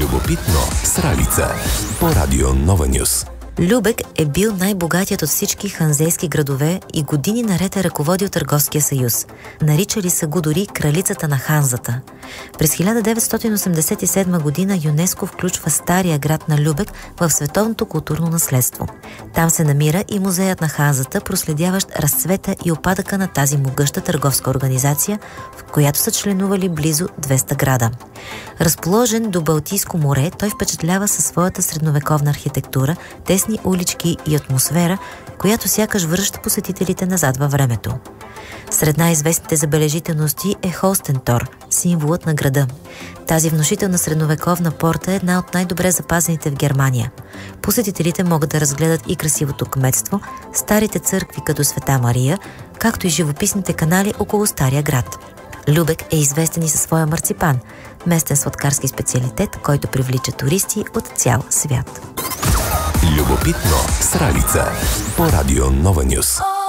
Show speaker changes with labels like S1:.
S1: Любопитно с Ралица по Радио Нова Нюс.
S2: Любек е бил най-богатият от всички ханзейски градове и години наред е ръководил Търговския съюз. Наричали са го дори кралицата на Ханзата. През 1987 година ЮНЕСКО включва стария град на Любек в световното културно наследство. Там се намира и музеят на Ханзата, проследяващ разцвета и опадъка на тази могъща търговска организация, в която са членували близо 200 града. Разположен до Балтийско море, той впечатлява със своята средновековна архитектура, тесни улички и атмосфера, която сякаш връща посетителите назад във времето. Сред най-известните забележителности е Холстентор, символът на града. Тази внушителна средновековна порта е една от най-добре запазените в Германия. Посетителите могат да разгледат и красивото кметство, старите църкви като Света Мария, както и живописните канали около стария град. Любек е известен и със своя марципан, местен сладкарски специалитет, който привлича туристи от цял свят.
S1: Любопитно с Ралица по Радио Нова Нюс.